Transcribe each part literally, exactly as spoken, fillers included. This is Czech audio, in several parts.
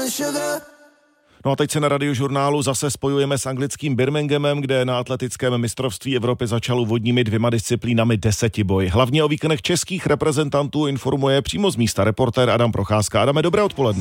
No a teď se na Radiožurnálu zase spojujeme s anglickým Birminghamem, kde na atletickém mistrovství Evropy začal úvodními dvěma disciplínami desetiboj. Hlavně o výkonech českých reprezentantů informuje přímo z místa reportér Adam Procházka. Adame, dobré odpoledne.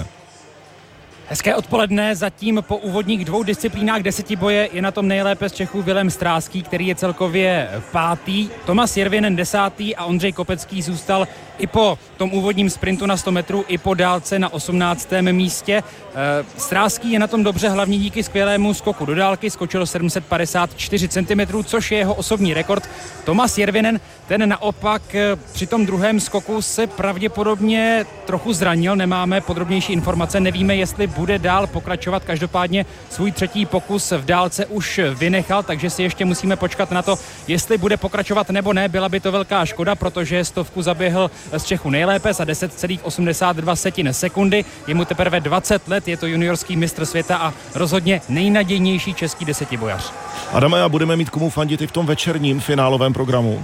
Hezké odpoledne, zatím po úvodních dvou disciplínách desetiboje je na tom nejlépe z Čechů Vilém Stráský, který je celkově pátý, Tomas Järvinen desátý a Ondřej Kopecký zůstal i po tom úvodním sprintu na sto metrů i po dálce na osmnáctém místě. Stráský je na tom dobře hlavně díky skvělému skoku do dálky, skočil sedm set padesát čtyři centimetrů, což je jeho osobní rekord. Tomas Järvinen, ten naopak při tom druhém skoku se pravděpodobně trochu zranil, nemáme podrobnější informace, nevíme, jestli bude dál pokračovat, každopádně svůj třetí pokus v dálce už vynechal, takže si ještě musíme počkat na to, jestli bude pokračovat nebo ne. Byla by to velká škoda, protože stovku zaběhl z Čechu nejlépe za deset celá osmdesát dva sekundy. Je mu teprve dvacet let, je to juniorský mistr světa a rozhodně nejnadějnější český desetibojař. Adame, a budeme mít komu fandit i v tom večerním finálovém programu?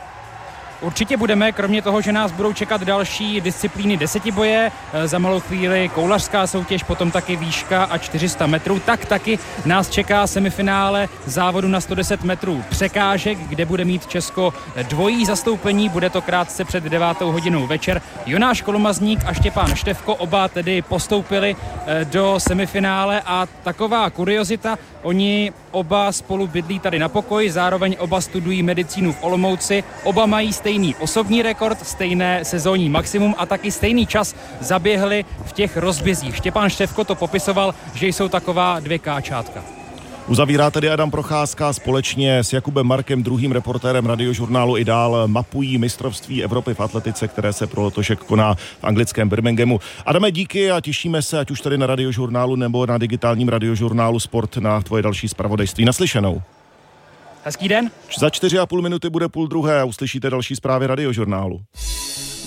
Určitě budeme, kromě toho, že nás budou čekat další disciplíny desetiboje, za malou chvíli koulařská soutěž, potom taky výška a čtyři sta metrů, tak taky nás čeká semifinále závodu na sto deset metrů překážek, kde bude mít Česko dvojí zastoupení, bude to krátce před devátou hodinou večer. Jonáš Kolomazník a Štěpán Štefko oba tedy postoupili do semifinále a taková kuriozita, oni oba spolu bydlí tady na pokoji, zároveň oba studují medicínu v Olomouci, oba mají stejný osobní rekord, stejné sezónní maximum a taky stejný čas zaběhli v těch rozbězích. Štěpán Štefko to popisoval, že jsou taková dvě káčátka. Uzavírá tedy Adam Procházka společně s Jakubem Markem, druhým reportérem Radiožurnálu i dál mapují mistrovství Evropy v atletice, které se pro letošek koná v anglickém Birminghamu. Adame, díky a těšíme se, ať už tady na Radiožurnálu nebo na digitálním Radiožurnálu Sport, na tvoje další zpravodajství. Naslyšenou. Hezký den. Za čtyři a půl minuty bude půl druhé a uslyšíte další zprávy Radiožurnálu.